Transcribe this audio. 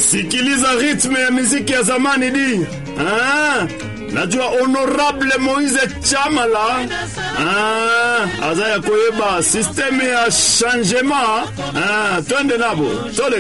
Sikiliza ritme ya muziki ya zamani di. Najua Honorable Moise Chamala. Azaya koyeba systeme ya changement. Twende nabo. Tole